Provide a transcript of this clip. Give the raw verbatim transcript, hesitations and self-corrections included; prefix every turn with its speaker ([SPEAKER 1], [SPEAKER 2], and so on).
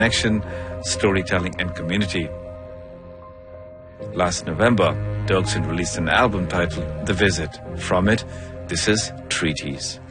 [SPEAKER 1] connection, storytelling and community. Last November, Dirksen released an album titled The Visit. From it, this is Treaties.